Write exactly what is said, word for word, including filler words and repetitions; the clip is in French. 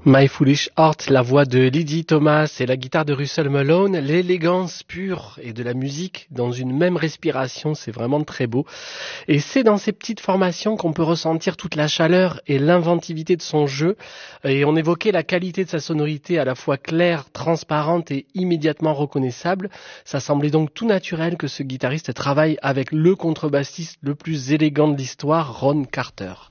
My Foolish Heart, la voix de Lydie Thomas et la guitare de Russell Malone, l'élégance pure et de la musique dans une même respiration, c'est vraiment très beau. Et c'est dans ces petites formations qu'on peut ressentir toute la chaleur et l'inventivité de son jeu. Et on évoquait la qualité de sa sonorité à la fois claire, transparente et immédiatement reconnaissable. Ça semblait donc tout naturel que ce guitariste travaille avec le contrebassiste le plus élégant de l'histoire, Ron Carter.